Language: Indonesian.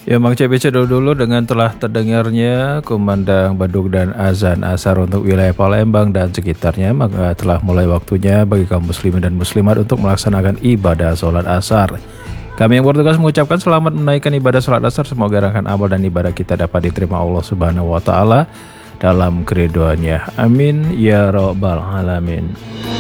Ya Mang CBC dulu dengan telah terdengarnya kumandang beduk dan azan asar untuk wilayah Palembang dan sekitarnya, maka telah mulai waktunya bagi kaum muslimin dan muslimat untuk melaksanakan ibadah sholat asar. Kami yang bertugas mengucapkan selamat menaikkan ibadah sholat asar. Semoga rangkaian amal dan ibadah kita dapat diterima Allah Subhanahu wa Ta'ala dalam keriduannya. Amin ya Rabbal Alamin.